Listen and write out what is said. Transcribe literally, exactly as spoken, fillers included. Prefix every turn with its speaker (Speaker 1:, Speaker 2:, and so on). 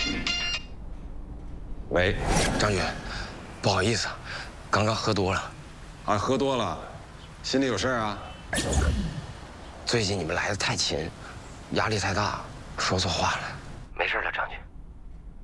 Speaker 1: 喂，
Speaker 2: 张军，不好意思，刚刚喝多了。
Speaker 1: 啊，喝多了，心里有事儿啊？
Speaker 2: 最近你们来的太勤，压力太大，说错话了。